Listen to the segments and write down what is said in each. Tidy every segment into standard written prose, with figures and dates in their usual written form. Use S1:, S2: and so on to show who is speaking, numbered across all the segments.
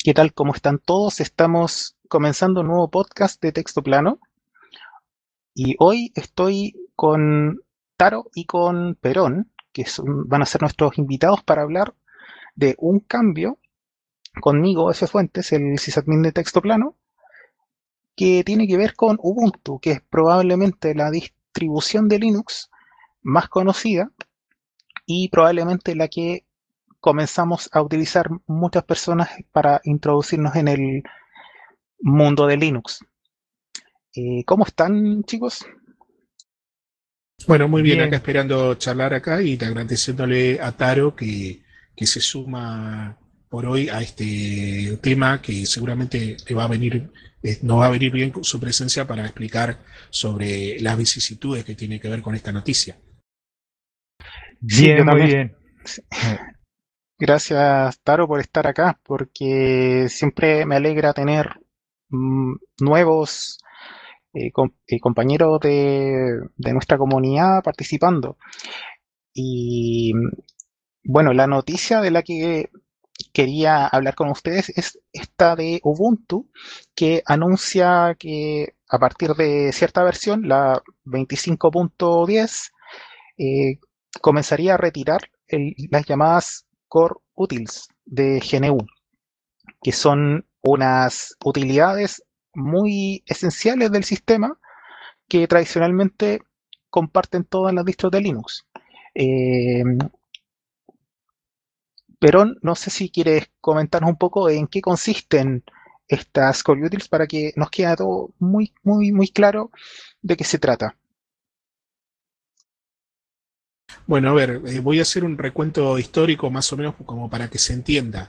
S1: ¿Qué tal? ¿Cómo están todos? Estamos comenzando un nuevo podcast de texto plano y hoy estoy con Taro y con Perón, van a ser nuestros invitados para hablar de un cambio conmigo, F. Fuentes, el sysadmin de texto plano, que tiene que ver con Ubuntu, que es probablemente la distribución de Linux más conocida y probablemente la que comenzamos a utilizar muchas personas para introducirnos en el mundo de Linux. ¿Cómo están, chicos?
S2: Bueno, muy bien, acá
S3: Bien,
S2: esperando charlar acá y agradeciéndole a Taro que se suma por hoy a este tema que seguramente le va a venir, nos va a venir bien su presencia para explicar sobre las vicisitudes que tiene que ver con esta noticia.
S1: Sí, yo
S3: bien, muy
S1: también.
S3: bien.
S1: Gracias, Taro, por estar acá, porque siempre me alegra tener nuevos compañeros de nuestra comunidad participando. Y bueno, la noticia de la que quería hablar con ustedes es esta de Ubuntu, que anuncia que a partir de cierta versión, la 25.10, eh, comenzaría a retirar las llamadas core utils de GNU, que son unas utilidades muy esenciales del sistema que tradicionalmente comparten todas las distros de Linux. Eh, Perón, no sé si quieres comentarnos un poco en qué consisten estas core utils para que nos quede todo muy, muy, muy claro de qué se trata.
S2: Bueno, a ver, voy a hacer un recuento histórico más o menos como para que se entienda.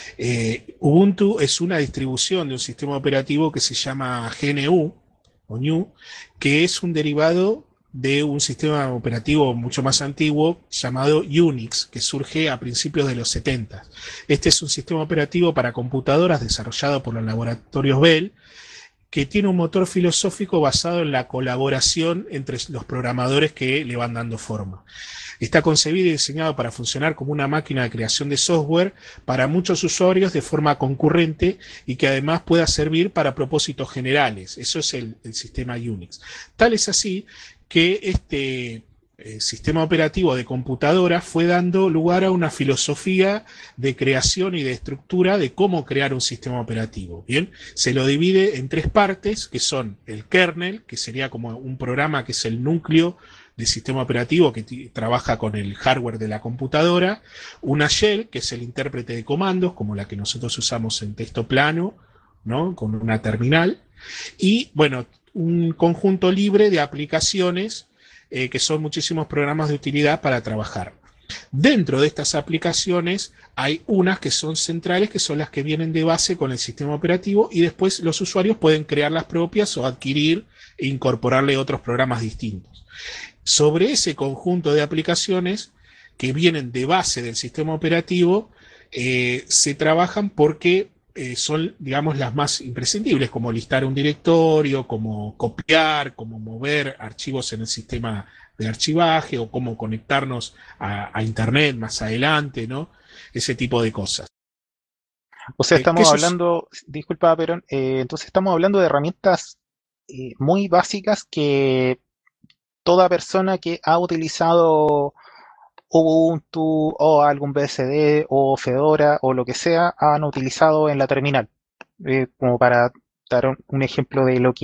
S2: Ubuntu es una distribución de un sistema operativo que se llama GNU o GNU, que es un derivado de un sistema operativo mucho más antiguo llamado Unix, que surge a principios de los 70. Este es un sistema operativo para computadoras desarrollado por los laboratorios Bell, que tiene un motor filosófico basado en la colaboración entre los programadores que le van dando forma. Está concebido y diseñado para funcionar como una máquina de creación de software para muchos usuarios de forma concurrente y que además pueda servir para propósitos generales. Eso es el sistema Unix. Tal es así que este sistema operativo de computadora fue dando lugar a una filosofía de creación y de estructura de cómo crear un sistema operativo. Bien, se lo divide en tres partes, que son el kernel, que sería como un programa que es el núcleo de sistema operativo que trabaja con el hardware de la computadora, una shell, que es el intérprete de comandos, como la que nosotros usamos en texto plano, ¿no? Con una terminal, y bueno, un conjunto libre de aplicaciones que son muchísimos programas de utilidad para trabajar. Dentro de estas aplicaciones hay unas que son centrales, que son las que vienen de base con el sistema operativo y después los usuarios pueden crear las propias o adquirir e incorporarle otros programas distintos. Sobre ese conjunto de aplicaciones que vienen de base del sistema operativo, se trabajan porque son, digamos, las más imprescindibles, como listar un directorio, como copiar, como mover archivos en el sistema de archivaje o cómo conectarnos a Internet más adelante, ¿no? Ese tipo de cosas.
S1: O sea,
S2: ¿Qué
S1: estamos
S2: sus
S1: hablando, disculpa, Perón, entonces estamos hablando de herramientas muy básicas que toda persona que ha utilizado Ubuntu o algún BSD o Fedora o lo que sea han utilizado en la terminal, como para dar un ejemplo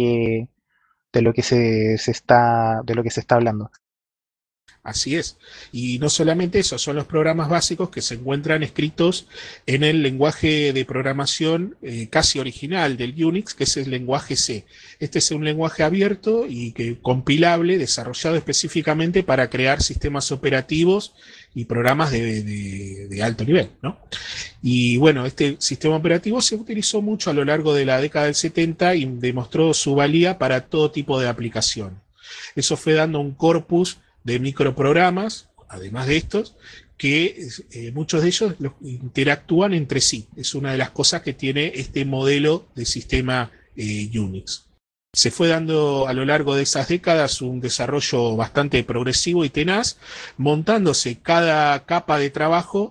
S1: de lo que se está hablando.
S2: Así es. Y no solamente eso, son los programas básicos que se encuentran escritos en el lenguaje de programación casi original del Unix, que es el lenguaje C. Este es un lenguaje abierto y que compilable, desarrollado específicamente para crear sistemas operativos y programas de alto nivel, ¿no? Y bueno, este sistema operativo se utilizó mucho a lo largo de la década del 70 y demostró su valía para todo tipo de aplicación. Eso fue dando un corpus de microprogramas, además de estos, que muchos de ellos interactúan entre sí. Es una de las cosas que tiene este modelo de sistema Unix. Se fue dando a lo largo de esas décadas un desarrollo bastante progresivo y tenaz, montándose cada capa de trabajo